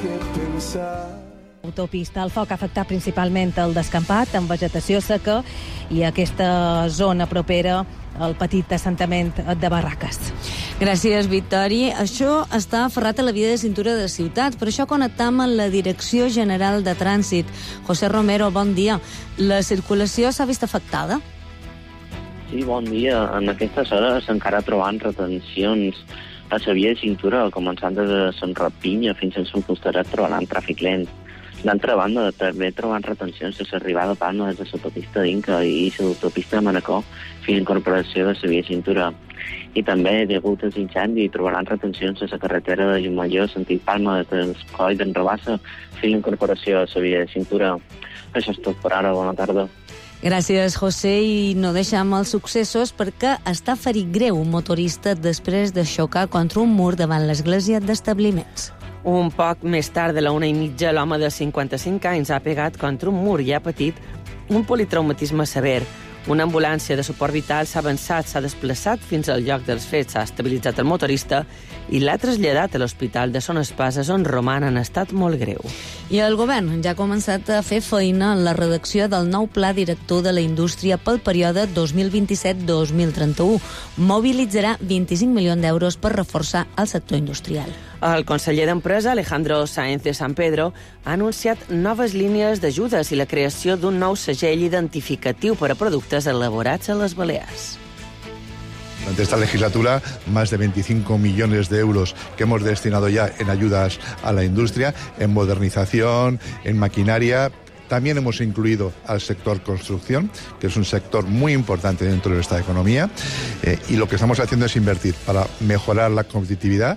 Autopista. El foc ha afectat principalment el descampat, amb vegetació seca, i aquesta zona propera al petit assentament de Barraques. Gràcies, Victori. Això està aferrat a la via de cintura de ciutats. Per això connectam amb la Direcció General de Trànsit. José Romero, bon dia. La circulació s'ha vist afectada? Sí, bon dia. En aquestes hores encara trobant retencions a la via de cintura, començant des de Sant Rapinya fins a Sant Costaret, trobaran tràfic lent. D'altra banda, també trobant retencions a l'arribada de Palma des de l'autopista d'Inca i l'autopista de Manacor fins a incorporació de la via de cintura. I també, degut als incendis, trobaran retencions a la carretera de Llumajor, sentit Palma, des del coll d'en Rabassa fins a incorporació de la via de cintura. Això és tot per ara. Bona tarda. Gràcies, José, i no deixem els successos perquè està ferit greu un motorista després de xocar contra un mur davant l'església d'establiments. Un poc més tard de la 1:30, l'home de 55 anys ha pegat contra un mur i ha patit un politraumatisme sever. Una ambulància de suport vital s'ha avançat, s'ha desplaçat fins al lloc dels fets, s'ha estabilitzat el motorista i l'ha traslladat a l'Hospital de Son Espases, on roman en estat molt greu. I el govern ja ha començat a fer feina en la redacció del nou pla director de la indústria pel període 2027-2031. Mobilitzarà 25 milions d'euros per reforçar el sector industrial. El conseller d'Empresa, Alejandro Sáenz de San Pedro, ha anunciat noves línies d'ajudes i la creació d'un nou segell identificatiu per a productes elaborats a les Balears. Durante esta legislatura, más de 25 millones de euros que hemos destinado ya en ayudas a la industria, en modernización, en maquinaria. También hemos incluido al sector construcción, que es un sector muy importante dentro de esta economía, y lo que estamos haciendo es invertir para mejorar la competitividad.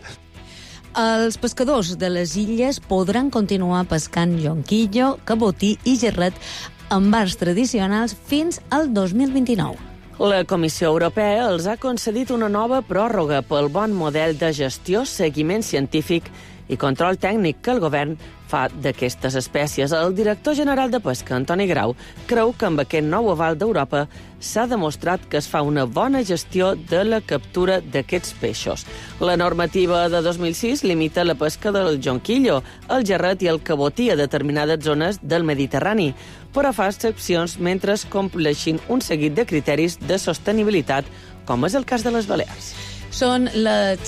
Els pescadors de les illes podran continuar pescant jonquillo, cabotí i gerret en bars tradicionals fins al 2029. La Comissió Europea els ha concedit una nova pròrroga pel bon model de gestió, seguiment científic i control tècnic que el govern fa d'aquestes espècies. El director general de Pesca, Antoni Grau, creu que amb aquest nou aval d'Europa s'ha demostrat que es fa una bona gestió de la captura d'aquests peixos. La normativa de 2006 limita la pesca del jonquillo, el gerret i el cabotí a determinades zones del Mediterrani, però fa excepcions mentre es compleixin un seguit de criteris de sostenibilitat, com és el cas de les Balears. Són les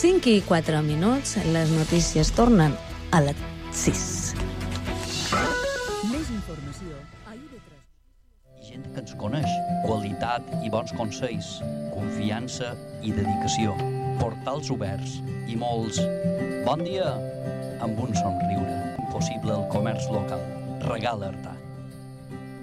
5:04. Les notícies tornen a les 6. Més informació a IB3. Gent que ens coneix, qualitat i bons consells, confiança i dedicació, portals oberts i molts bon dia amb un somriure. Impossible el comerç local. Regala Artà.